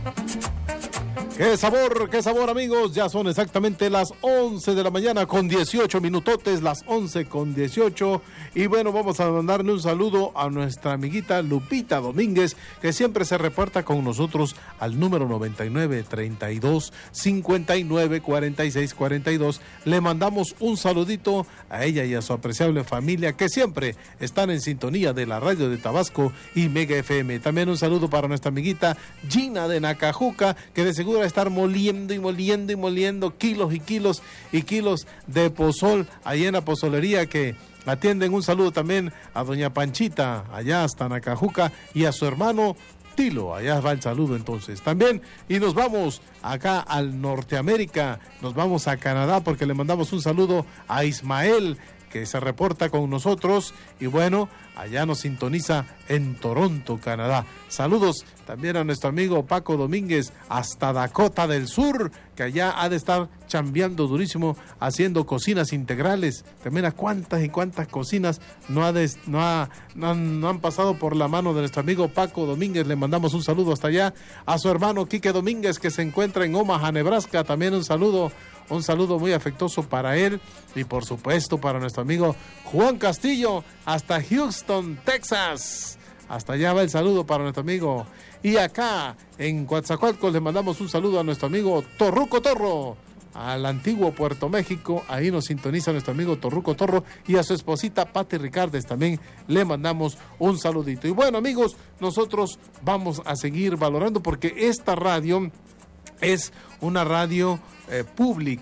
Qué sabor amigos, ya son exactamente las 11 de la mañana con 18 minutotes, las 11 con 18, y bueno, vamos a mandarle un saludo a nuestra amiguita Lupita Domínguez, que siempre se reporta con nosotros al número 9932-594642, le mandamos un saludito a ella y a su apreciable familia, que siempre están en sintonía de la radio de Tabasco y Mega FM. También un saludo para nuestra amiguita Gina de Nacajuca, que de seguro estar moliendo kilos y kilos y kilos de pozol ahí en la pozolería, que atienden. Un saludo también a doña Panchita allá hasta Nacajuca y a su hermano Tilo, allá va el saludo entonces también. Y nos vamos acá al Norteamérica, nos vamos a Canadá, porque le mandamos un saludo a Ismael, que se reporta con nosotros, y bueno, allá nos sintoniza en Toronto, Canadá. Saludos también a nuestro amigo Paco Domínguez hasta Dakota del Sur, que allá ha de estar chambeando durísimo haciendo cocinas integrales. También a cuántas y cuántas cocinas no han pasado por la mano de nuestro amigo Paco Domínguez. Le mandamos un saludo hasta allá. A su hermano Quique Domínguez, que se encuentra en Omaha, Nebraska, también un saludo muy afectuoso para él, y por supuesto para nuestro amigo Juan Castillo hasta Houston, Texas. Hasta allá va el saludo para nuestro amigo. Y acá en Coatzacoalcos le mandamos un saludo a nuestro amigo Torruco Torro, al antiguo Puerto México. Ahí nos sintoniza nuestro amigo Torruco Torro, y a su esposita Pati Ricardes también le mandamos un saludito. Y bueno amigos, nosotros vamos a seguir valorando, porque esta radio es una radio pública,